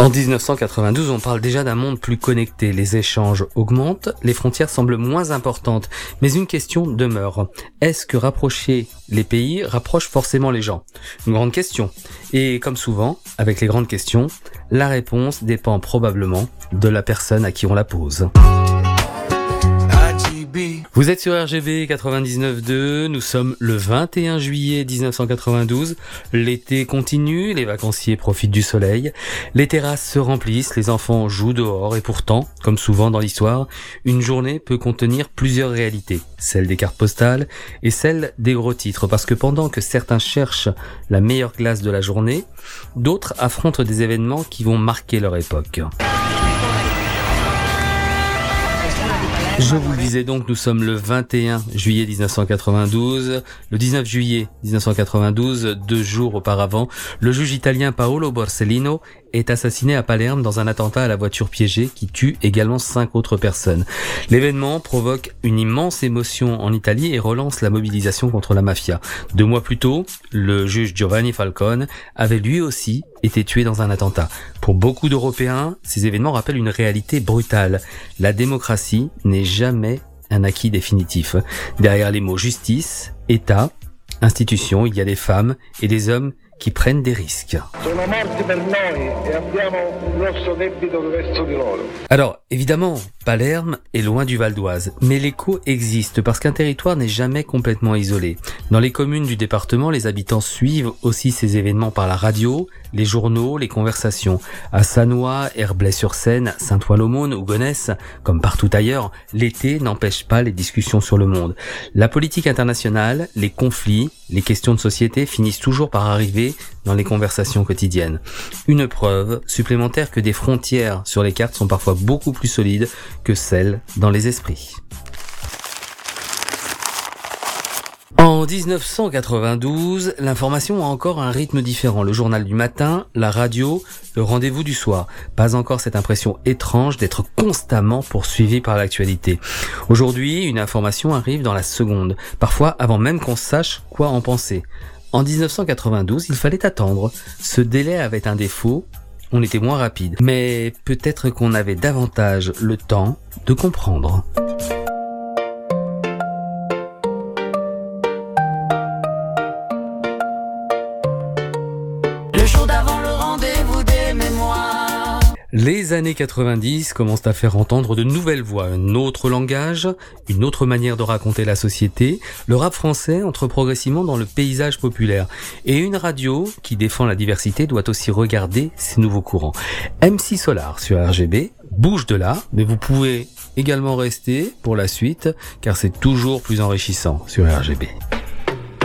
En 1992, on parle déjà d'un monde plus connecté. Les échanges augmentent, les frontières semblent moins importantes. Mais une question demeure. Est-ce que rapprocher les pays rapproche forcément les gens ? Une grande question. Et comme souvent, avec les grandes questions, la réponse dépend probablement de la personne à qui on la pose. Vous êtes sur RGB 99.2, nous sommes le 21 juillet 1992, l'été continue, les vacanciers profitent du soleil, les terrasses se remplissent, les enfants jouent dehors et pourtant, comme souvent dans l'histoire, une journée peut contenir plusieurs réalités, celle des cartes postales et celle des gros titres, parce que pendant que certains cherchent la meilleure glace de la journée, d'autres affrontent des événements qui vont marquer leur époque. Je vous le disais donc, nous sommes le 21 juillet 1992. Le 19 juillet 1992, 2 jours auparavant, le juge italien Paolo Borsellino est assassiné à Palerme dans un attentat à la voiture piégée qui tue également 5 autres personnes. L'événement provoque une immense émotion en Italie et relance la mobilisation contre la mafia. 2 mois plus tôt, le juge Giovanni Falcone avait lui aussi été tué dans un attentat. Pour beaucoup d'Européens, ces événements rappellent une réalité brutale. La démocratie n'est jamais un acquis définitif. Derrière les mots justice, État, institution, il y a des femmes et des hommes qui prennent des risques. Alors, évidemment, Palerme est loin du Val d'Oise, mais l'écho existe parce qu'un territoire n'est jamais complètement isolé. Dans les communes du département, les habitants suivent aussi ces événements par la radio, les journaux, les conversations. À Sannois, Herblay-sur-Seine, Saint-Ouen-l'Aumône ou Gonesse, comme partout ailleurs, l'été n'empêche pas les discussions sur le monde. La politique internationale, les conflits, les questions de société finissent toujours par arriver dans les conversations quotidiennes. Une preuve supplémentaire que des frontières sur les cartes sont parfois beaucoup plus solides que celles dans les esprits. En 1992, l'information a encore un rythme différent. Le journal du matin, la radio, le rendez-vous du soir. Pas encore cette impression étrange d'être constamment poursuivi par l'actualité. Aujourd'hui, une information arrive dans la seconde, parfois avant même qu'on sache quoi en penser. En 1992, il fallait attendre. Ce délai avait un défaut, on était moins rapide. Mais peut-être qu'on avait davantage le temps de comprendre. Le jour d'avant, le rendez-vous des mémoires. Les années 90 commencent à faire entendre de nouvelles voix, un autre langage, une autre manière de raconter la société. Le rap français entre progressivement dans le paysage populaire. Et une radio qui défend la diversité doit aussi regarder ces nouveaux courants. MC Solar sur RGB bouge de là, mais vous pouvez également rester pour la suite, car c'est toujours plus enrichissant sur RGB.